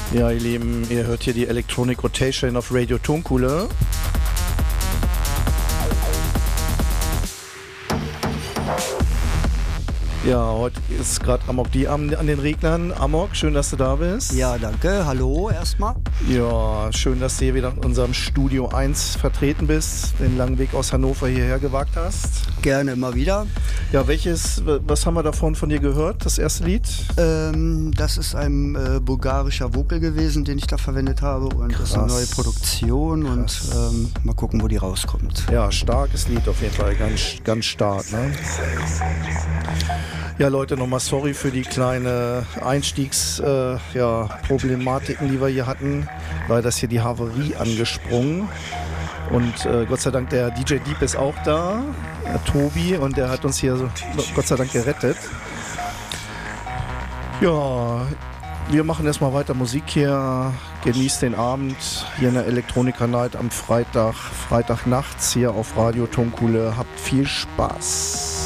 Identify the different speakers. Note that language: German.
Speaker 1: Ja, ihr Lieben, ihr hört hier die Electronic Rotation auf Radio Tonkuhle. Ja, heute ist gerade Amok die an den Reglern. Amok, schön, dass du da bist.
Speaker 2: Ja, danke. Hallo erstmal.
Speaker 1: Ja, schön, dass du hier wieder in unserem Studio 1 vertreten bist, den langen Weg aus Hannover hierher gewagt hast.
Speaker 2: Gerne immer wieder.
Speaker 1: Ja, was haben wir davon von dir gehört, das erste Lied?
Speaker 2: Das ist ein bulgarischer Vocal gewesen, den ich da verwendet habe. Und
Speaker 1: Krass.
Speaker 2: Das ist eine neue Produktion.
Speaker 1: Krass.
Speaker 2: Und mal gucken, wo die rauskommt.
Speaker 1: Ja, starkes Lied auf jeden Fall, ganz stark, ne? Ja, Leute, nochmal sorry für die kleine Einstiegsproblematiken, die wir hier hatten. Leider ist hier die Havarie angesprungen. Und Gott sei Dank, der DJ Deep ist auch da, der Tobi, und der hat uns hier so, Gott sei Dank gerettet. Ja, wir machen erstmal weiter Musik hier. Genießt den Abend hier in der Electronica Night am Freitag nachts hier auf Radio Tonkuhle. Habt viel Spaß.